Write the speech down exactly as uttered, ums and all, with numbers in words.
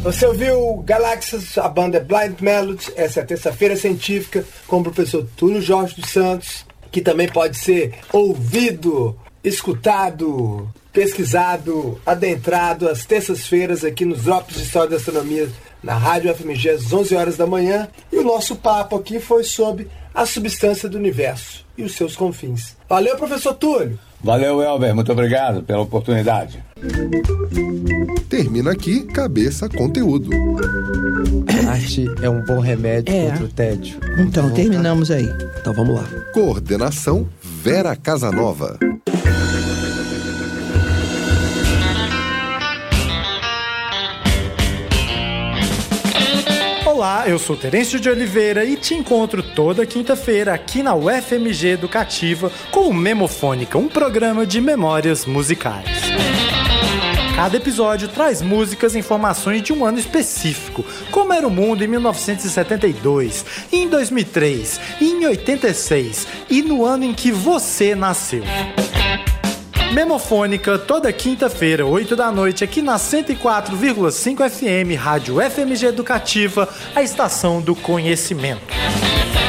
Você ouviu Galáxias, a banda Blind Melody, essa é a terça-feira científica, com o professor Túlio Jorge dos Santos, que também pode ser ouvido, escutado, pesquisado, adentrado às terças-feiras aqui nos Drops de História da Astronomia, na Rádio F M G, às onze horas da manhã. E o nosso papo aqui foi sobre a substância do universo e os seus confins. Valeu, professor Túlio! Valeu, Elber, muito obrigado pela oportunidade. Termina aqui Cabeça Conteúdo. Arte é um bom remédio É. contra o tédio. Então, terminamos aí. Então, vamos lá. Coordenação Vera Casanova. Olá, eu sou Terêncio de Oliveira e te encontro toda quinta-feira aqui na U F M G Educativa com o Memofônica, um programa de memórias musicais. Cada episódio traz músicas e informações de um ano específico, como era o mundo em mil novecentos e setenta e dois, em dois mil e três, em oitenta e seis e no ano em que você nasceu. Memofônica, toda quinta-feira, oito da noite, aqui na cento e quatro vírgula cinco F M, Rádio F M G Educativa, a estação do conhecimento.